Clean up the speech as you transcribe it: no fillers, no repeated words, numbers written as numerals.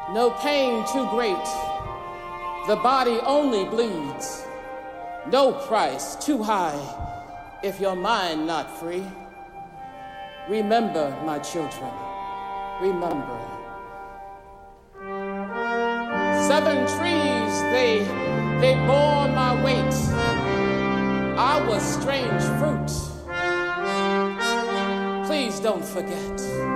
No pain too great, the body only bleeds. No price too high if your mind not free. Remember, my children, remember. 7 trees, they bore my weight. I was strange fruit. Please don't forget.